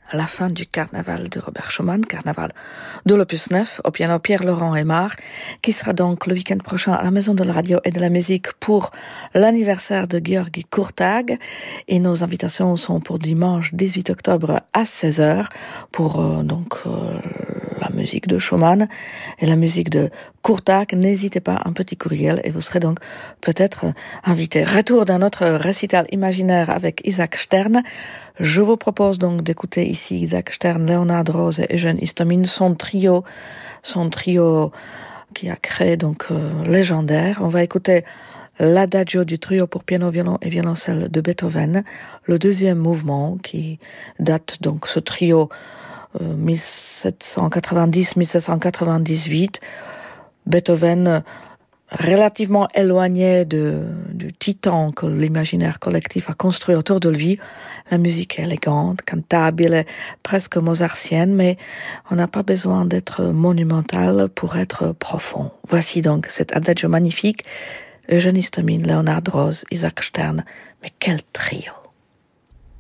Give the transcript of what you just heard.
la fin du carnaval de Robert Schumann, carnaval de l'Opus 9, au piano Pierre-Laurent Aymar, qui sera donc le week-end prochain à la Maison de la Radio et de la Musique pour l'anniversaire de György Kurtág. Et nos invitations sont pour dimanche 18 octobre à 16h pour la musique de Schumann et la musique de Kurtág. N'hésitez pas, un petit courriel et vous serez donc peut-être invité. Retour d'un autre récital imaginaire avec Isaac Stern. Je vous propose donc d'écouter ici Isaac Stern, Leonard Rose et Eugène Istomin, son trio qui a créé donc légendaire. On va écouter l'adagio du trio pour piano, violon et violoncelle de Beethoven, le deuxième mouvement qui date donc ce trio 1790-1798. Beethoven relativement éloigné du titan que l'imaginaire collectif a construit autour de lui. La musique est élégante, cantabile, presque mozartienne, mais on n'a pas besoin d'être monumental pour être profond. Voici donc cet adagio magnifique, Eugène Istomin, Leonard Rose, Isaac Stern. Mais quel trio!